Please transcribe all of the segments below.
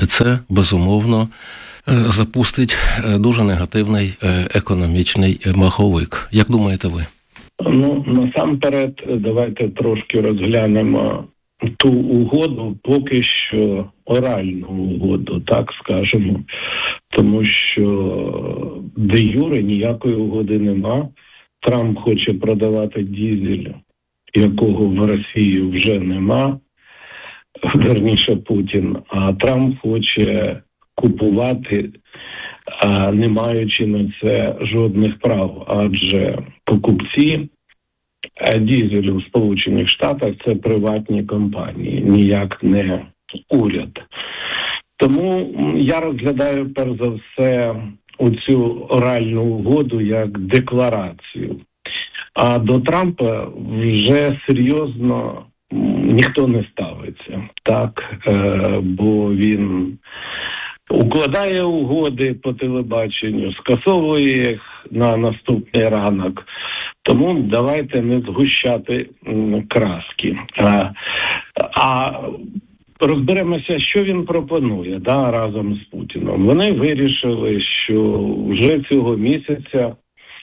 це, безумовно, запустить дуже негативний економічний маховик. Як думаєте ви? Насамперед, давайте трошки розглянемо ту угоду, поки що оральну угоду, так скажемо. Тому що де юре ніякої угоди нема. Трамп хоче продавати дизель, якого в Росії вже нема, верніше Путін, а Трамп хоче купувати, не маючи на це жодних прав, адже покупці дизелю в Сполучених Штатах – це приватні компанії, ніяк не уряд. Тому я розглядаю, перш за все, оцю оральну угоду як декларацію. А до Трампа вже серйозно ніхто не ставиться, так, бо він укладає угоди по телебаченню, скасовує їх на наступний ранок. Тому давайте не згущати краски. А розберемося, що він пропонує разом з Путіном. Вони вирішили, що вже цього місяця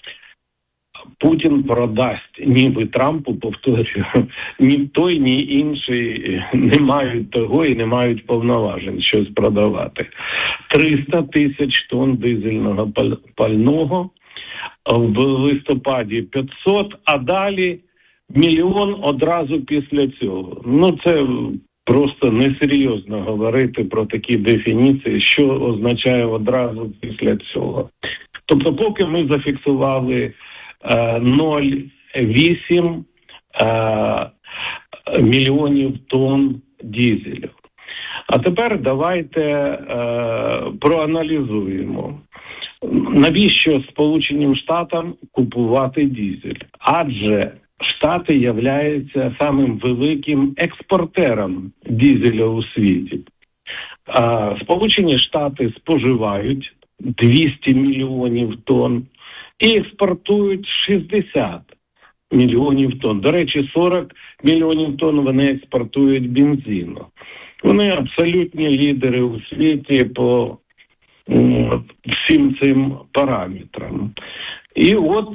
Путін продасть, ніби Трампу, повторюю, ні той, ні інший не мають того і не мають повноважень щось продавати. 300 тисяч тонн дизельного пального, в листопаді 500, а далі 1 мільйон одразу після цього. Це просто несерйозно говорити про такі дефініції, що означає одразу після цього. Тобто поки ми зафіксували 0,8 мільйонів тонн дизелю. А тепер давайте проаналізуємо. Навіщо Сполученим Штатам купувати дизель? Адже Штати являються самим великим експортером дизеля у світі. Сполучені Штати споживають 200 мільйонів тонн і експортують 60 мільйонів тонн. До речі, 40 мільйонів тонн вони експортують бензину. Вони абсолютні лідери у світі по всім цим параметрам. І от,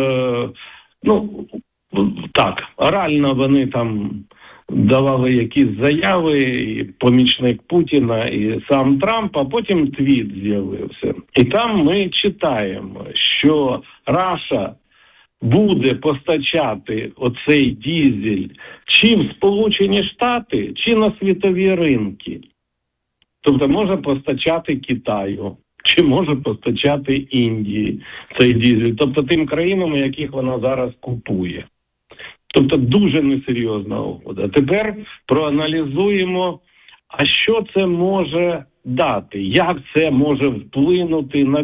так, орально вони там давали якісь заяви, і помічник Путіна, і сам Трамп, а потім твіт з'явився. І там ми читаємо, що Раша буде постачати оцей дизель чи в Сполучені Штати, чи на світові ринки. Тобто може постачати Китаю, чи може постачати Індії цей дизель. Тобто тим країнам, яких вона зараз купує. Тобто дуже несерйозна угода. Тепер проаналізуємо, а що це може дати, як це може вплинути на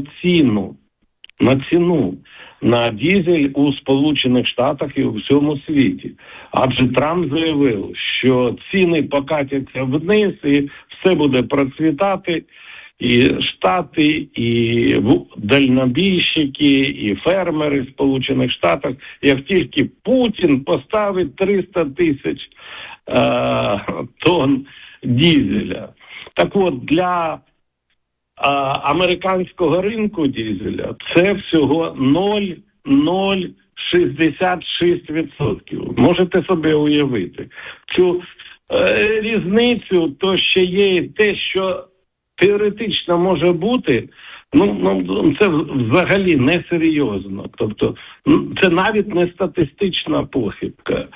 ціну на дизель у Сполучених Штатах і у всьому світі. Адже Трамп заявив, що ціни покатяться вниз і все буде процвітати, і Штати, і дальнобійщики, і фермери в Сполучених Штатах, як тільки Путін поставить 300 тисяч тонн дизеля. Так от, для американського ринку дизеля це всього 0,66%. Можете собі уявити. Цю різницю, то ще є те, що теоретично може бути, це взагалі несерйозно. Тобто, це навіть не статистична похибка.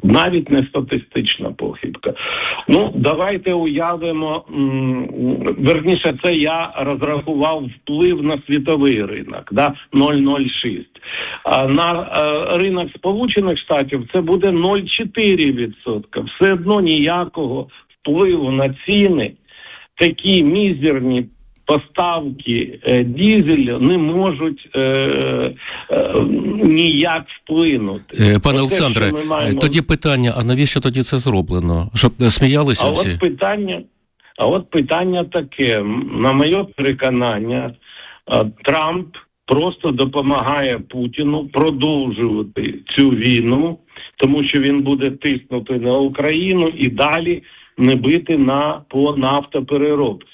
Давайте уявимо, верніше, це я розрахував вплив на світовий ринок, 0,06. А на ринок Сполучених Штатів це буде 0,4%. Все одно ніякого впливу на ціни такі мізерні поставки дизелю не можуть ніяк вплинути. Пане Олександре, тоді питання, а навіщо тоді це зроблено? Щоб сміялися всі? А от питання таке. На моє переконання, Трамп просто допомагає Путіну продовжувати цю війну, тому що він буде тиснути на Україну і далі не бити по нафтопереробці.